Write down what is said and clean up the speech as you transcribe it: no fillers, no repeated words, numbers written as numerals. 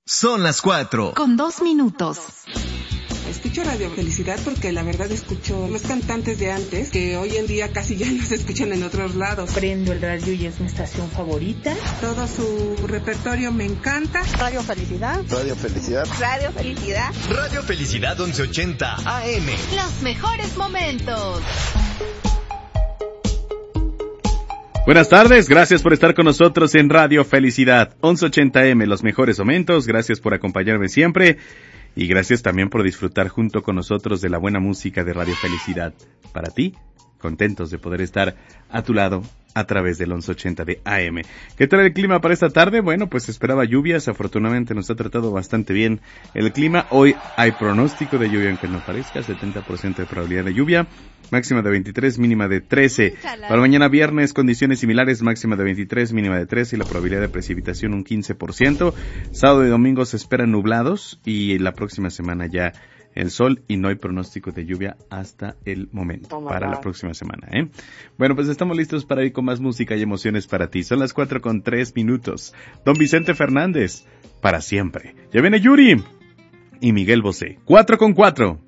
Son las 4. Con 2 minutos. Escucho Radio Felicidad porque la verdad escucho los cantantes de antes que hoy en día casi ya no se escuchan en otros lados. Prendo el radio y es mi estación favorita. Todo su repertorio me encanta. Radio Felicidad. Radio Felicidad. Radio Felicidad. Radio Felicidad 1180 AM. Los mejores momentos. Buenas tardes, gracias por estar con nosotros en Radio Felicidad 1180M, los mejores momentos, gracias por acompañarme siempre y gracias también por disfrutar junto con nosotros de la buena música de Radio Felicidad. Para ti, contentos de poder estar a tu lado a través del 1180 de AM. ¿Qué tal el clima para esta tarde? Bueno, pues esperaba lluvias, afortunadamente nos ha tratado bastante bien el clima. Hoy hay pronóstico de lluvia, aunque no parezca, 70% de probabilidad de lluvia, máxima de 23, mínima de 13. Para mañana viernes, condiciones similares, máxima de 23, mínima de 13 y la probabilidad de precipitación un 15%. Sábado y domingo se esperan nublados y la próxima semana ya el sol y no hay pronóstico de lluvia hasta el momento, para la próxima semana, ¿eh? Bueno, pues estamos listos para ir con más música y emociones para ti. Son las 4:03. Don Vicente Fernández, para siempre. Ya viene Yuri y Miguel Bosé. 4:04.